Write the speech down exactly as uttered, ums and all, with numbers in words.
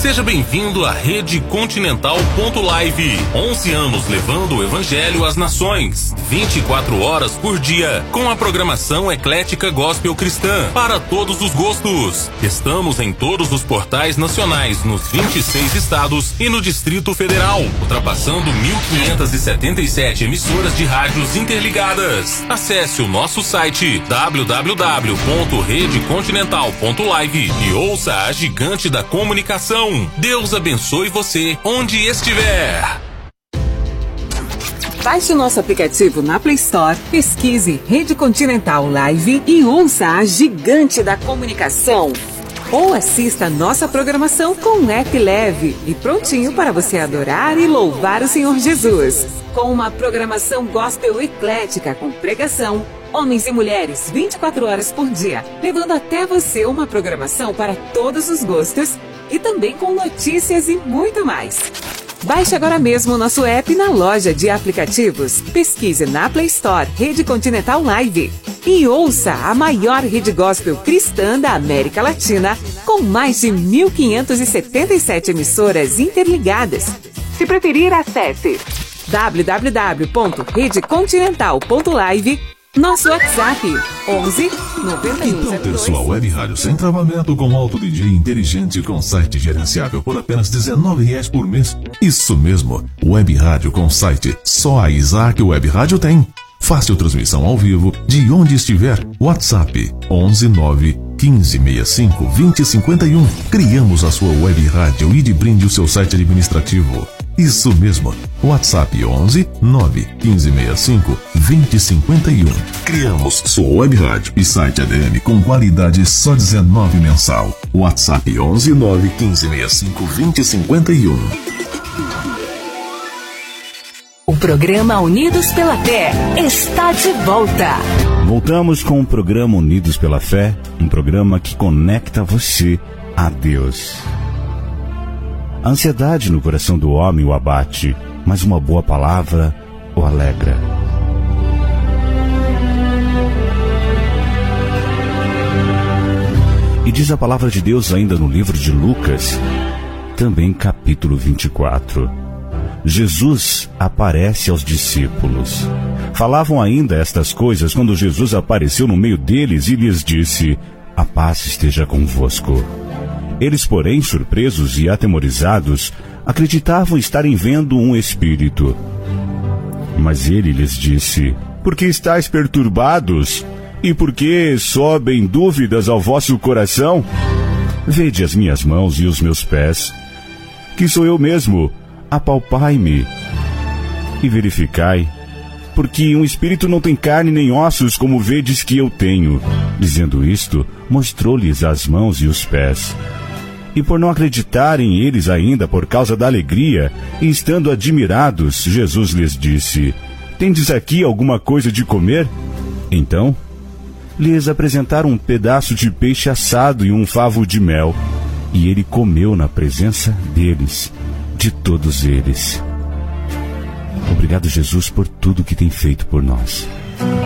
Seja bem-vindo à Rede Continental ponto live. onze anos levando o Evangelho às nações. vinte e quatro horas por dia, com a programação eclética gospel cristã para todos os gostos. Estamos em todos os portais nacionais, nos vinte e seis estados e no Distrito Federal, ultrapassando mil quinhentas e setenta e sete emissoras de rádios interligadas. Acesse o nosso site w w w ponto rede continental ponto live e ouça a gigante da comunicação. Deus abençoe você onde estiver. Baixe o nosso aplicativo na Play Store, pesquise Rede Continental Live e ouça a gigante da comunicação. Ou assista a nossa programação com um app leve e prontinho para você adorar e louvar o Senhor Jesus. Com uma programação gospel eclética com pregação, homens e mulheres vinte e quatro horas por dia, levando até você uma programação para todos os gostos e também com notícias e muito mais. Baixe agora mesmo o nosso app na loja de aplicativos. Pesquise na Play Store Rede Continental Live e ouça a maior rede gospel cristã da América Latina, com mais de mil quinhentas e setenta e sete emissoras interligadas. Se preferir, acesse w w w ponto rede continental ponto live. Nosso WhatsApp, onze noventa e um. Então ter sua web rádio sem travamento com alto D J inteligente com site gerenciável por apenas dezenove reais por mês. Isso mesmo, web rádio com site. Só a Isaac Web Rádio tem. Fácil transmissão ao vivo de onde estiver. WhatsApp onze nove quinze sessenta e cinco vinte cinquenta e um. Criamos a sua web rádio e de brinde o seu site administrativo. Isso mesmo, WhatsApp onze nove quinze sessenta e cinco vinte cinquenta e um. Criamos sua web rádio e site A D M com qualidade só dezenove mensal. WhatsApp onze nove quinze sessenta e cinco vinte cinquenta e um. O programa Unidos pela Fé está de volta. Voltamos com o programa Unidos pela Fé, um programa que conecta você a Deus. A ansiedade no coração do homem o abate, mas uma boa palavra o alegra. E diz a palavra de Deus ainda no livro de Lucas, também capítulo vinte e quatro. Jesus aparece aos discípulos. Falavam ainda estas coisas quando Jesus apareceu no meio deles e lhes disse: a paz esteja convosco. Eles, porém, surpresos e atemorizados, acreditavam estarem vendo um espírito. Mas ele lhes disse: por que estáis perturbados? E por que sobem dúvidas ao vosso coração? Vede as minhas mãos e os meus pés, que sou eu mesmo. Apalpai-me e verificai, porque um espírito não tem carne nem ossos, como vedes que eu tenho. Dizendo isto, mostrou-lhes as mãos e os pés. E por não acreditarem eles ainda por causa da alegria, e estando admirados, Jesus lhes disse: tendes aqui alguma coisa de comer? Então lhes apresentaram um pedaço de peixe assado e um favo de mel, e ele comeu na presença deles, de todos eles. Obrigado, Jesus, por tudo que tem feito por nós.